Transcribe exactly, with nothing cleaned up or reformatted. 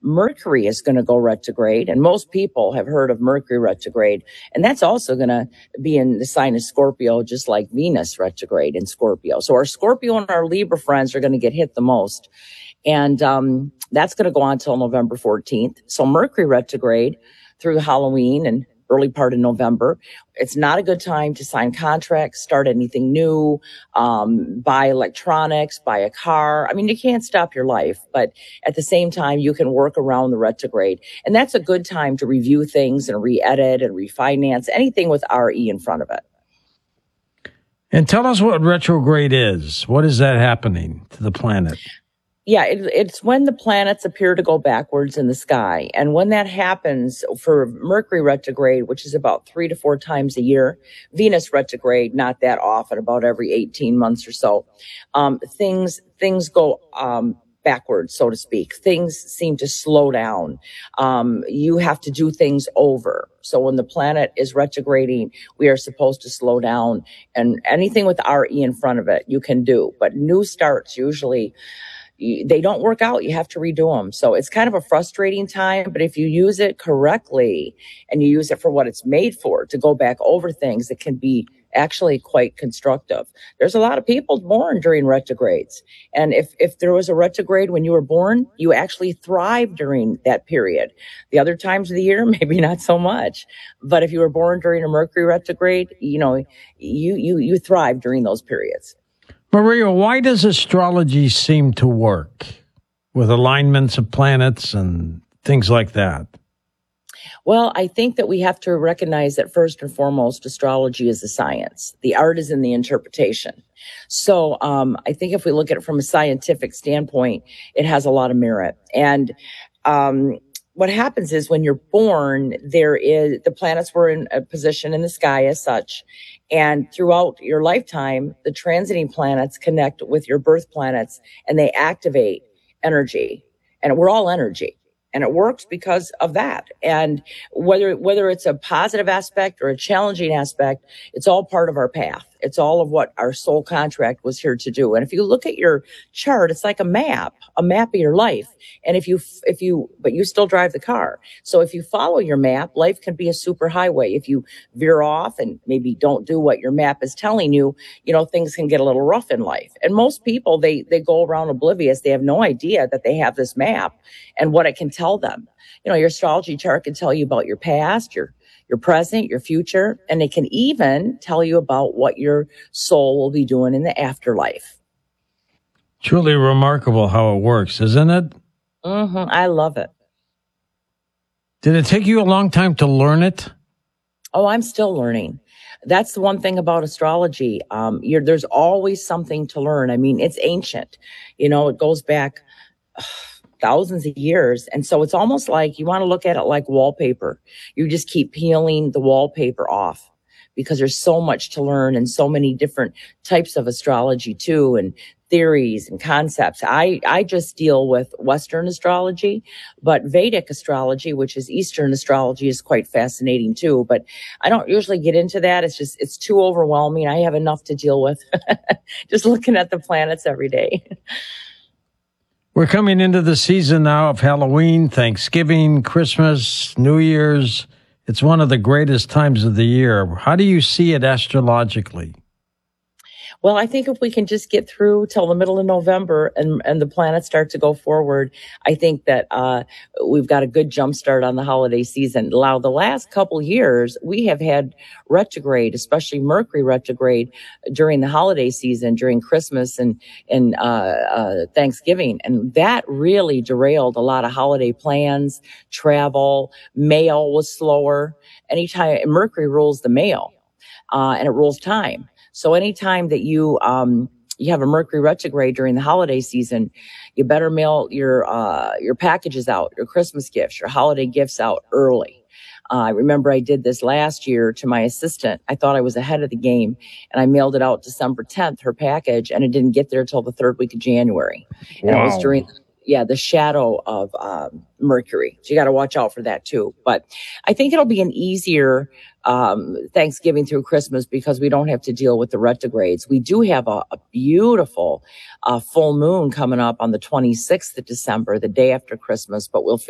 Mercury is going to go retrograde, and most people have heard of Mercury retrograde, and that's also going to be in the sign of Scorpio, just like Venus retrograde in Scorpio. So our Scorpio and our Libra friends are going to get hit the most. And um, that's going to go on until November fourteenth. So Mercury retrograde through Halloween and early part of November. It's not a good time to sign contracts, start anything new, um, buy electronics, buy a car. I mean, you can't stop your life, but at the same time, you can work around the retrograde. And that's a good time to review things and re-edit and refinance, anything with R E in front of it. And tell us what retrograde is. What is that happening to the planet? Yeah, it, it's when the planets appear to go backwards in the sky. And when that happens for Mercury retrograde, which is about three to four times a year, Venus retrograde, not that often, about every eighteen months or so, um, things, things go, um, backwards, so to speak. Things seem to slow down. Um, you have to do things over. So when the planet is retrograding, we are supposed to slow down, and anything with R E in front of it, you can do. But new starts usually, they don't work out. You have to redo them. So it's kind of a frustrating time, but if you use it correctly and you use it for what it's made for, to go back over things, it can be actually quite constructive. There's a lot of people born during retrogrades. And if, if there was a retrograde when you were born, you actually thrive during that period. The other times of the year, maybe not so much. But if you were born during a Mercury retrograde, you know, you, you, you thrive during those periods. Maria, why does astrology seem to work with alignments of planets and things like that? Well, I think that we have to recognize that first and foremost, astrology is a science. The art is in the interpretation. So um, I think if we look at it from a scientific standpoint, it has a lot of merit. And um, what happens is when you're born, there is the planets were in a position in the sky as such. And throughout your lifetime, the transiting planets connect with your birth planets and they activate energy. And we're all energy. And it works because of that. And whether, whether it's a positive aspect or a challenging aspect, it's all part of our path. It's all of what our soul contract was here to do. And if you look at your chart, it's like a map, a map of your life. And if you, if you, but you still drive the car. So if you follow your map, life can be a super highway. If you veer off and maybe don't do what your map is telling you, you know, things can get a little rough in life. And most people, they, they go around oblivious. They have no idea that they have this map and what it can tell them. You know, your astrology chart can tell you about your past, your your present, your future, and it can even tell you about what your soul will be doing in the afterlife. Truly remarkable how it works, isn't it? Mm-hmm. I love it. Did it take you a long time to learn it? Oh, I'm still learning. That's the one thing about astrology. Um, you're, there's always something to learn. I mean, it's ancient. You know, it goes back uh, thousands of years. And so it's almost like you want to look at it like wallpaper. You just keep peeling the wallpaper off because there's so much to learn and so many different types of astrology too, and theories and concepts. I, I just deal with Western astrology, but Vedic astrology, which is Eastern astrology, is quite fascinating too. But I don't usually get into that. It's just, it's too overwhelming. I have enough to deal with just looking at the planets every day. We're coming into the season now of Halloween, Thanksgiving, Christmas, New Year's. It's one of the greatest times of the year. How do you see it astrologically? Well, I think if we can just get through till the middle of November and, and the planets start to go forward, I think that uh we've got a good jump start on the holiday season. Now, the last couple years, we have had retrograde, especially Mercury retrograde during the holiday season, during Christmas and, and uh, uh Thanksgiving. And that really derailed a lot of holiday plans, travel, mail was slower. Anytime Mercury rules the mail, uh and it rules time. So anytime that you, um, you have a Mercury retrograde during the holiday season, you better mail your, uh, your packages out, your Christmas gifts, your holiday gifts out early. Uh, I remember I did this last year to my assistant. I thought I was ahead of the game and I mailed it out December tenth, her package, and it didn't get there till the third week of January. Wow. And it was during, yeah, the shadow of, um, Mercury. So you got to watch out for that too. But I think it'll be an easier, um, Thanksgiving through Christmas because we don't have to deal with the retrogrades. We do have a, a beautiful, uh, full moon coming up on the twenty-sixth of December, the day after Christmas, but we'll